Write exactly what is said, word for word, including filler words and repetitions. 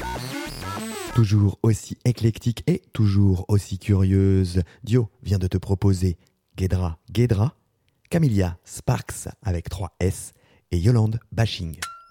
Toujours aussi éclectique et toujours aussi curieuse, Dio vient de te proposer Guédra Guédra, Camellia Sparks avec trois S et Yolande Bashing.